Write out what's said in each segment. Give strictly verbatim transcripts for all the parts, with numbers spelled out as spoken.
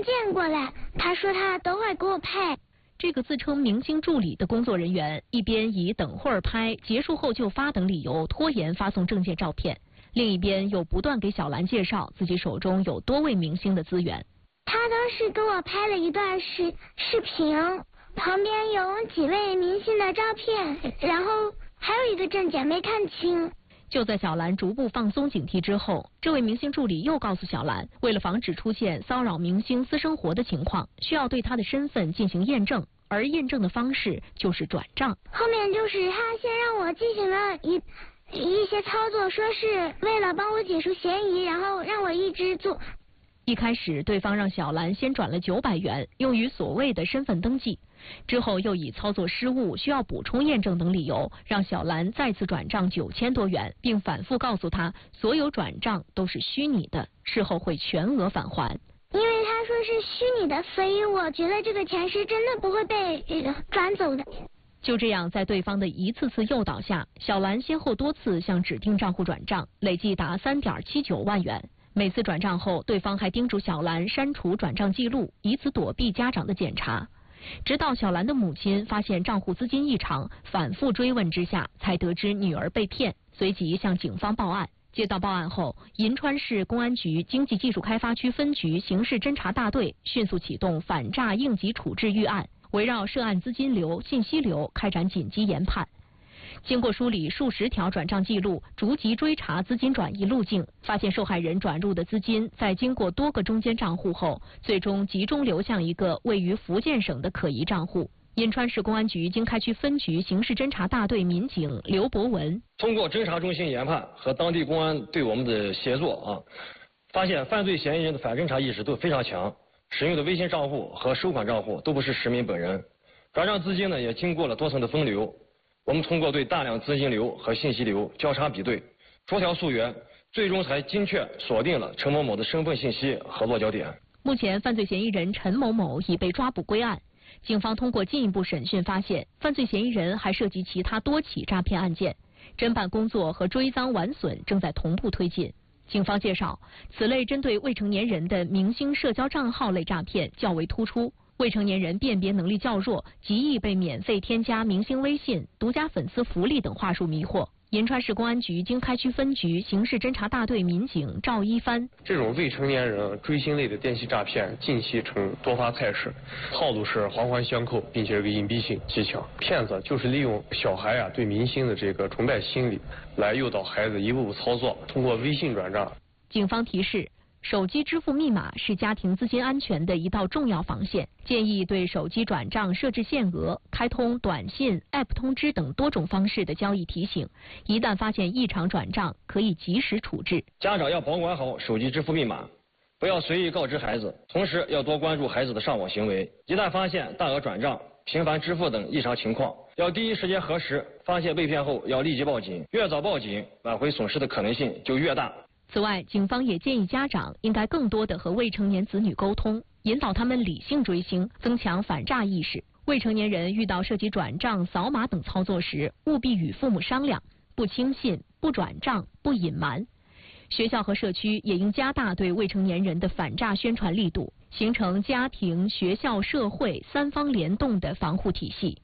件过来，他说他等会给我拍。 这个自称明星助理的工作人员，一边以等会儿拍、结束后就发等理由拖延发送证件照片，另一边又不断给小兰介绍自己手中有多位明星的资源。 他当时给我拍了一段视视频，旁边有几位明星的照片，然后还有一个证件没看清。 就在小兰逐步放松警惕之后，这位明星助理又告诉小兰，为了防止出现骚扰明星私生活的情况，需要对他的身份进行验证，而验证的方式就是转账。 后面就是他先让我进行了一一些操作，说是为了帮我解除嫌疑，然后让我一直做。 一开始，对方让小兰先转了九百元，用于所谓的身份登记。之后又以操作失误、需要补充验证等理由，让小兰再次转账九千多元，并反复告诉她，所有转账都是虚拟的，事后会全额返还。 因为他说是虚拟的，所以我觉得这个钱是真的不会被转走的。 就这样，在对方的一次次诱导下，小兰先后多次向指定账户转账，累计达三点七九万元。每次转账后，对方还叮嘱小兰删除转账记录，以此躲避家长的检查。直到小兰的母亲发现账户资金异常，反复追问之下，才得知女儿被骗，随即向警方报案。接到报案后，银川市公安局经济技术开发区分局刑事侦查大队迅速启动反诈应急处置预案，围绕涉案资金流、信息流开展紧急研判。经过梳理数十条转账记录，逐级追查资金转移路径，发现受害人转入的资金在经过多个中间账户后，最终集中流向一个位于福建省的可疑账户。银川市公安局经开区分局刑事侦查大队民警刘博文通过侦查中心研判和当地公安对我们的协作啊，发现犯罪嫌疑人的反侦查意识都非常强，使用的微信账户和收款账户都不是实名本人，转账资金呢也经过了多层的分流。我们通过对大量资金流和信息流交叉比对，逐条溯源，最终才精确锁定了陈某某的身份信息和落脚点。 目前，犯罪嫌疑人陈某某已被抓捕归案。警方通过进一步审讯发现，犯罪嫌疑人还涉及其他多起诈骗案件，侦办工作和追赃挽损正在同步推进。警方介绍，此类针对未成年人的明星社交账号类诈骗较为突出。未成年人辨别能力较弱，极易被免费添加明星微信、独家粉丝福利等话术迷惑。银川市公安局经开区分局刑事侦查大队民警赵一帆： 这种未成年人追星类的电信诈骗近期呈多发态势，套路是环环相扣，并且这个隐蔽性极强。骗子就是利用小孩啊对明星的这个崇拜心理，来诱导孩子一步步操作，通过微信转账。 警方提示，手机支付密码是家庭资金安全的一道重要防线，建议对手机转账设置限额，开通短信、App 通知等多种方式的交易提醒。一旦发现异常转账，可以及时处置。 家长要保管好手机支付密码，不要随意告知孩子，同时要多关注孩子的上网行为。一旦发现大额转账、频繁支付等异常情况，要第一时间核实，发现被骗后要立即报警，越早报警，挽回损失的可能性就越大。 此外，警方也建议家长应该更多的和未成年子女沟通，引导他们理性追星，增强反诈意识。未成年人遇到涉及转账、扫码等操作时，务必与父母商量，不轻信、不转账、不隐瞒。学校和社区也应加大对未成年人的反诈宣传力度，形成家庭、学校、社会三方联动的防护体系。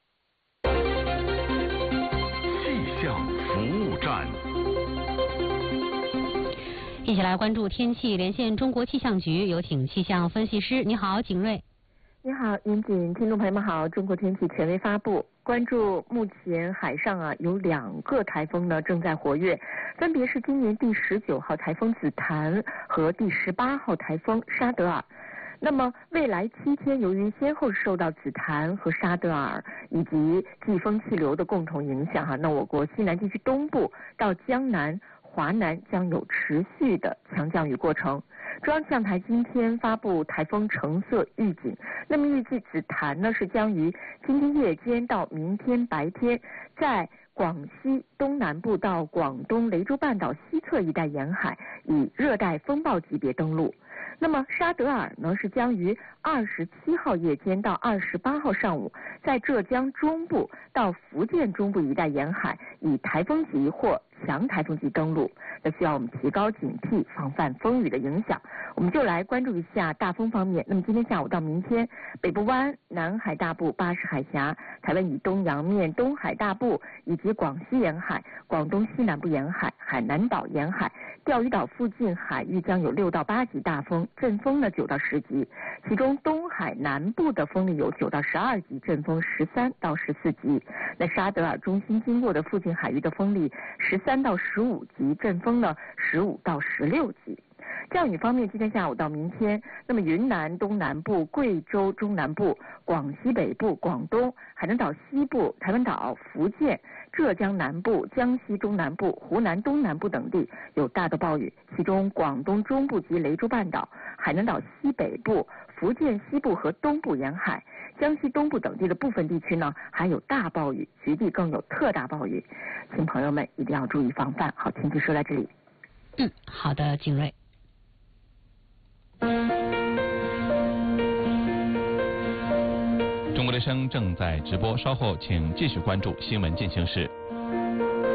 气象服务站。 一起来关注天气，连线中国气象局，有请气象分析师。你好，景瑞。 你好，严谨，听众朋友们好。中国天气权威发布，关注目前海上啊有两个台风呢正在活跃，分别是今年第十九号台风紫檀和第十八号台风沙德尔。那么未来七天，由于先后受到紫檀和沙德尔以及季风气流的共同影响哈、啊，那我国西南地区东部到江南、华南将有持续的强降雨过程。中央气象台今天发布台风橙色预警，那么预计紫檀呢是将于今天夜间到明天白天在广西东南部到广东雷州半岛西侧一带沿海以热带风暴级别登陆。那么沙德尔呢是将于二十七号夜间到二十八号上午在浙江中部到福建中部一带沿海以台风级或强台风级登陆，那需要我们提高警惕，防范风雨的影响。我们就来关注一下大风方面。那么今天下午到明天，北部湾、南海大部、巴士海峡、台湾以东洋面、东海大部以及广西沿海、广东西南部沿海、海南岛沿海、钓鱼岛附近海域将有六到八级大风，阵风呢九到十级，其中东海南部的风力有九到十二级，阵风十三到十四级。那沙德尔中心经过的附近海域的风力十三到十五级，阵风呢十五到十六级。降雨方面，今天下午到明天，那么云南东南部、贵州中南部、广西北部、广东、海南岛西部、台湾岛、福建、浙江南部、江西中南部、湖南东南部等地有大到暴雨，其中广东中部及雷州半岛、海南岛西北部、福建西部和东部沿海、江西东部等地的部分地区呢，还有大暴雨，局地更有特大暴雨，请朋友们一定要注意防范。好，天气说到这里。 嗯，好的，景睿。 中国之声正在直播，稍后请继续关注新闻进行时。